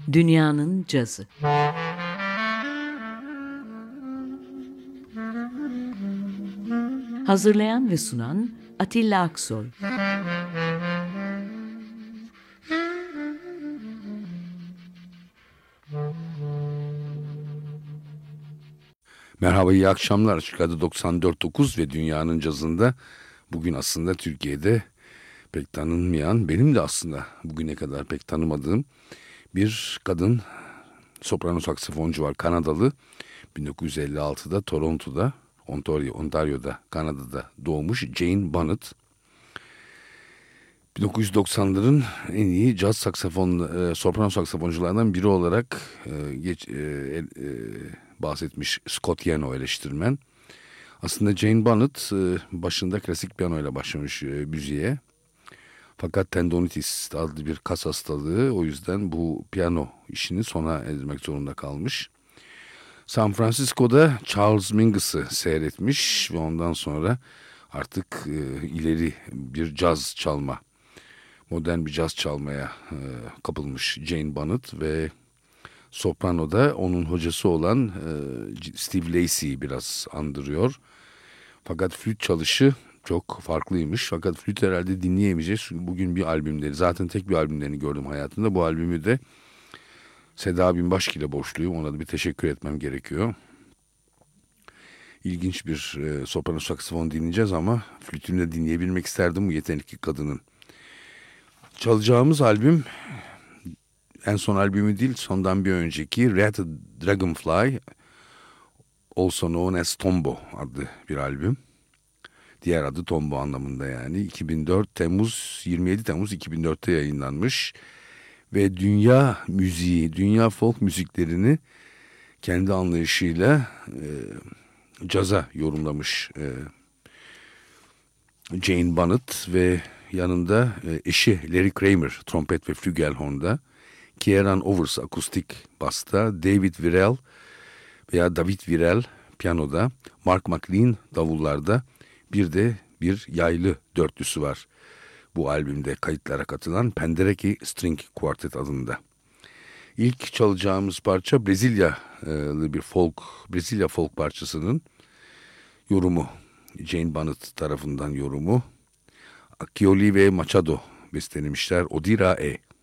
Dünyanın cazı. Hazırlayan ve sunan Atilla Aksoy. Merhaba, iyi akşamlar. Çıkardı 94.9 ve Dünyanın Cazı'nda bugün aslında Türkiye'de pek tanınmayan, benim de aslında bugüne kadar pek tanımadığım bir kadın soprano saksafoncu var. Kanadalı, 1956'da Toronto'da, Ontario'da, Kanada'da doğmuş Jane Bonnet. 1990'ların en iyi caz soprano saksafonculardan biri olarak bahsetmiş Scott Yano eleştirmen. Aslında Jane Bonnet başında klasik piyano ile başlamış müziğe. Fakat tendonitis adlı bir kas hastalığı, o yüzden bu piyano işini sona erdirmek zorunda kalmış. San Francisco'da Charles Mingus'ı seyretmiş ve ondan sonra artık ileri bir modern bir caz çalmaya kapılmış Jane Bonnet ve sopranoda onun hocası olan Steve Lacy'yi biraz andırıyor. Fakat flüt çalışı çok farklıymış. Fakat flüt herhalde dinleyemeyeceğiz. Çünkü bugün bir albümleri, zaten tek bir albümlerini gördüm hayatımda. Bu albümü de Seda Binbaşk ile borçluyum. Ona da bir teşekkür etmem gerekiyor. İlginç bir soprano saksafon dinleyeceğiz ama flütünü de dinleyebilmek isterdim bu yetenekli kadının. Çalacağımız albüm en son albümü değil, sondan bir önceki Red Dragonfly, also known as Tombo adlı bir albüm. Diğer adı Tombo anlamında yani. 27 Temmuz 2004'te yayınlanmış ve dünya folk müziklerini kendi anlayışıyla caza yorumlamış Jane Bonnet ve yanında eşi Larry Kramer trompet ve flügelhorn'da, Kieran Overs akustik basta, David Virel piyanoda, Mark McLean davullarda, bir yaylı dörtlüsü var bu albümde kayıtlara katılan Penderecki String Quartet adında. İlk çalacağımız parça Brezilya folk parçasının yorumu, Jane Bonnet tarafından yorumu. Accioli ve Machado bestelemişler. Odira E.